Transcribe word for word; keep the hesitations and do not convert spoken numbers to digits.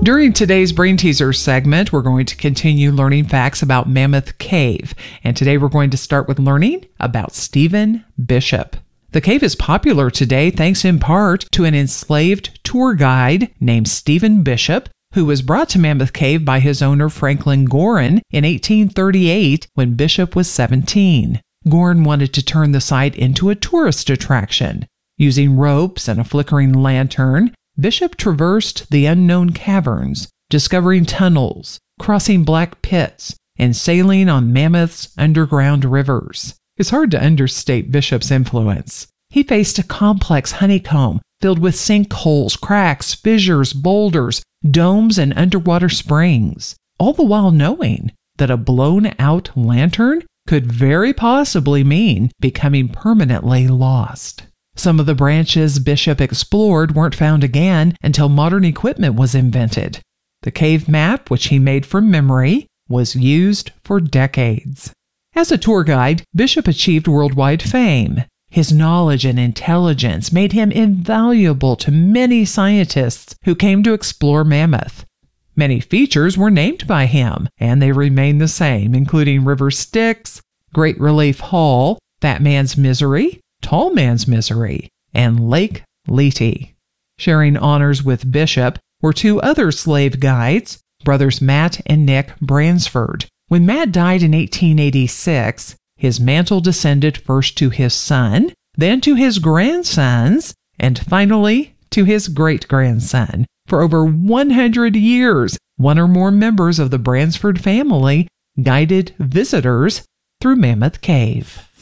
During today's Brain Teaser segment, we're going to continue learning facts about Mammoth Cave. And today we're going to start with learning about Stephen Bishop. The cave is popular today thanks in part to an enslaved tour guide named Stephen Bishop, who was brought to Mammoth Cave by his owner Franklin Gorin in eighteen thirty-eight when Bishop was seventeen. Gorin wanted to turn the site into a tourist attraction. Using ropes and a flickering lantern, Bishop traversed the unknown caverns, discovering tunnels, crossing black pits, and sailing on Mammoth's underground rivers. It's hard to understate Bishop's influence. He faced a complex honeycomb filled with sinkholes, cracks, fissures, boulders, domes, and underwater springs, all the while knowing that a blown-out lantern could very possibly mean becoming permanently lost. Some of the branches Bishop explored weren't found again until modern equipment was invented. The cave map, which he made from memory, was used for decades. As a tour guide, Bishop achieved worldwide fame. His knowledge and intelligence made him invaluable to many scientists who came to explore Mammoth. Many features were named by him, and they remain the same, including River Styx, Great Relief Hall, Fat Man's Misery, Tall Man's Misery, and Lake Lethe. Sharing honors with Bishop were two other slave guides, brothers Matt and Nick Bransford. When Matt died in eighteen eighty-six, his mantle descended first to his son, then to his grandsons, and finally to his great-grandson. For over one hundred years, one or more members of the Bransford family guided visitors through Mammoth Cave.